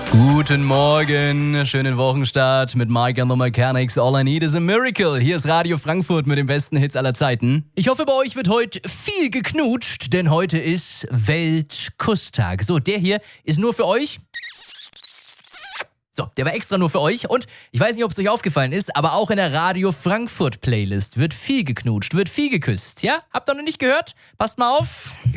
Guten Morgen, schönen Wochenstart mit Mike and the Mechanics. All I need is a miracle. Hier ist Radio Frankfurt mit den besten Hits aller Zeiten. Ich hoffe, bei euch wird heute viel geknutscht, denn heute ist Weltkusstag. So, der hier ist nur für euch. So, der war extra nur für euch. Und ich weiß nicht, ob es euch aufgefallen ist, aber auch in der Radio Frankfurt Playlist wird viel geknutscht, wird viel geküsst. Ja? Habt ihr noch nicht gehört? Passt mal auf.